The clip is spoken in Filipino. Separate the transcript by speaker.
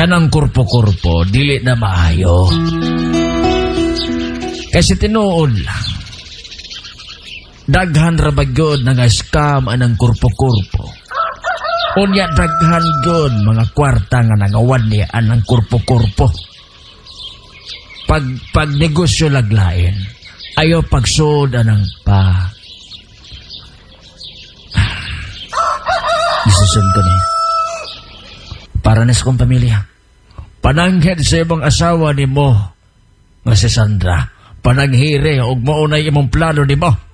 Speaker 1: kanang kurpo-kurpo, dili na maayo. Kasi tinuod lang, daghan rabagyod na nga scam anang kurpo-kurpo. Unya daghan gyud mga kwarta nga nangawad niya anang kurpo-kurpo. Pag negosyo laglain, ayaw pagsod anang pa. Isusun ko ni. Para na sa kong pamilya. Pananghid sa imong asawa ni mo nga si Sandra. Pananghiri og maunay imong plano ni mo.